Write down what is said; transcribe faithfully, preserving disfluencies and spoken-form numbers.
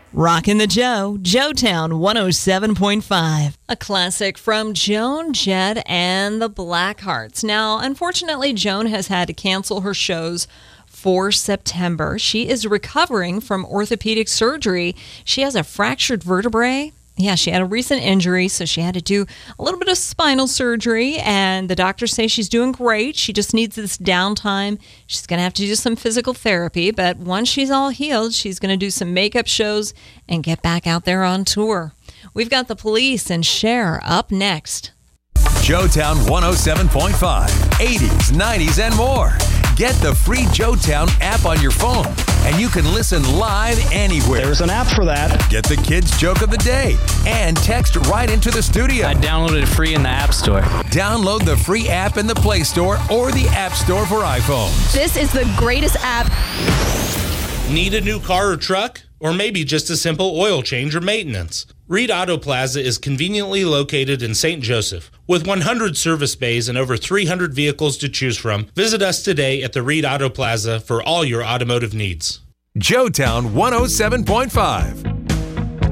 Rockin' the Joe, Joetown one oh seven point five. A classic from Joan Jett and the Blackhearts. Now, unfortunately, Joan has had to cancel her shows for September. She is recovering from orthopedic surgery. She has a fractured vertebrae. Yeah, she had a recent injury, so she had to do a little bit of spinal surgery, and the doctors say she's doing great. She just needs this downtime. She's going to have to do some physical therapy, but once she's all healed, she's going to do some makeup shows and get back out there on tour. We've got the Police and Cher up next. Joetown one oh seven point five, eighties, nineties, and more. Get the free Joetown app on your phone, and you can listen live anywhere. There's an app for that. Get the kids' joke of the day and text right into the studio. I downloaded it free in the App Store. Download the free app in the Play Store or the App Store for iPhones. This is the greatest app. Need a new car or truck? Or maybe just a simple oil change or maintenance? Reed Auto Plaza is conveniently located in Saint Joseph. With one hundred service bays and over three hundred vehicles to choose from, visit us today at the Reed Auto Plaza for all your automotive needs. Joetown one oh seven point five.